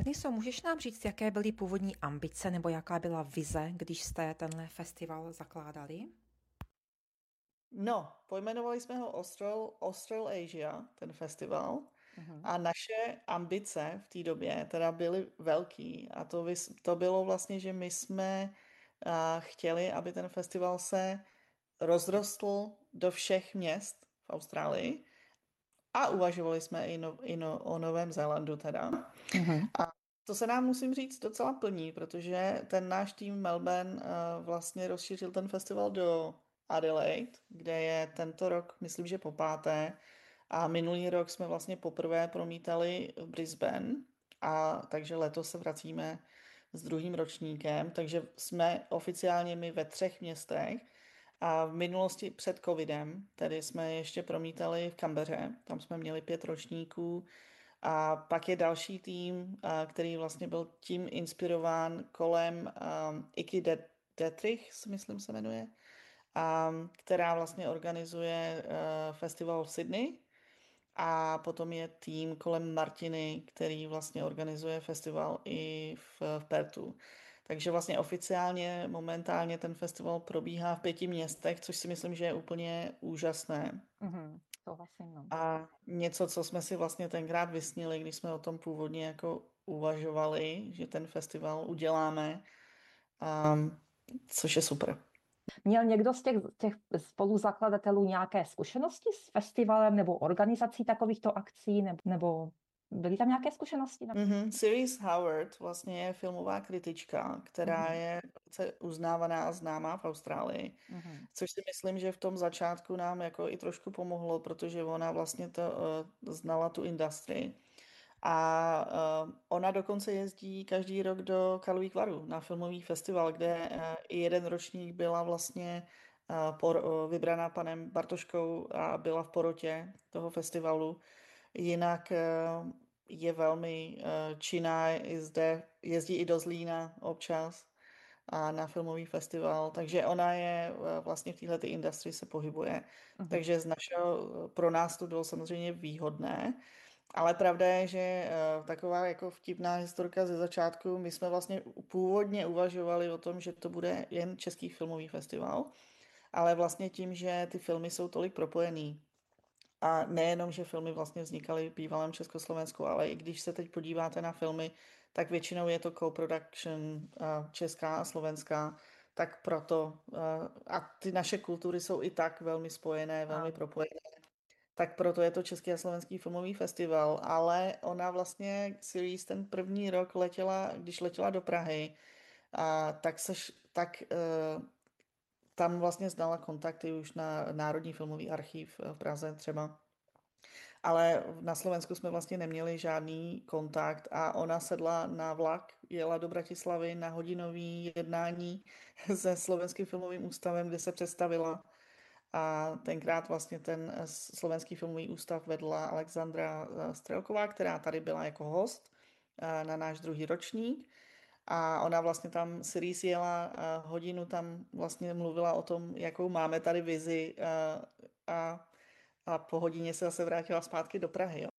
Niso, můžeš nám říct, jaké byly původní ambice nebo jaká byla vize, když jste tenhle festival zakládali? No, pojmenovali jsme ho Australasia, ten festival. Mhm. A naše ambice v té době teda byly velký. A to bylo vlastně, že my jsme chtěli, aby ten festival se rozrostl do všech měst v Austrálii. A uvažovali jsme o Novém Zélandu teda. Mhm. A to se nám, musím říct, docela plní, protože ten náš tým Melbourne vlastně rozšířil ten festival do Adelaide, kde je tento rok, myslím, že po páté. A minulý rok jsme vlastně poprvé promítali v Brisbane. A takže letos se vracíme s druhým ročníkem, takže jsme oficiálně my ve 3 městech. A v minulosti před covidem, tedy jsme ještě promítali v Kambeře, tam jsme měli 5 ročníků. A pak je další tým, který vlastně byl tím inspirován kolem Icky Detrich, myslím se jmenuje, která vlastně organizuje festival v Sydney. A potom je tým kolem Martiny, který vlastně organizuje festival i v Pertu. Takže vlastně oficiálně momentálně ten festival probíhá v 5 městech, což si myslím, že je úplně úžasné. Mhm. Souhlasím, no. A něco, co jsme si vlastně tenkrát vysnili, když jsme o tom původně jako uvažovali, že ten festival uděláme, um, což je super. Měl někdo z těch spoluzakladatelů nějaké zkušenosti s festivalem nebo organizací takovýchto akcí, nebo byly tam nějaké zkušenosti? Cerise Howard vlastně je filmová kritička, která Mhm. je velice uznávaná a známá v Austrálii, Mhm. což si myslím, že v tom začátku nám jako i trošku pomohlo, protože ona vlastně znala tu industrii. A ona dokonce jezdí každý rok do Karlových Varů na filmový festival, kde i jeden ročník byla vlastně vybraná panem Bartoškou a byla v porotě toho festivalu. Jinak je velmi činná, jezdí i do Zlína občas a na filmový festival, takže ona je vlastně v této industrii se pohybuje. Mhm. Takže pro nás to bylo samozřejmě výhodné. Ale pravda je, že taková jako vtipná historka ze začátku, my jsme vlastně původně uvažovali o tom, že to bude jen český filmový festival, ale vlastně tím, že ty filmy jsou tolik propojený a nejenom, že filmy vlastně vznikaly v bývalém Československu, ale i když se teď podíváte na filmy, tak většinou je to co-production česká a slovenská, tak proto a ty naše kultury jsou i tak velmi spojené, velmi Ano. propojené, tak proto je to Český a slovenský filmový festival, ale ona vlastně Series ten první rok letěla, když letěla do Prahy, tak tam vlastně znala kontakty už na Národní filmový archiv v Praze třeba. Ale na Slovensku jsme vlastně neměli žádný kontakt a ona sedla na vlak, jela do Bratislavy na hodinový jednání se Slovenským filmovým ústavem, kde se představila. A tenkrát vlastně ten Slovenský filmový ústav vedla Alexandra Strelková, která tady byla jako host na náš druhý ročník. A ona vlastně tam, Siris jela hodinu tam vlastně mluvila o tom, jakou máme tady vizi a po hodině se zase vrátila zpátky do Prahy. Jo.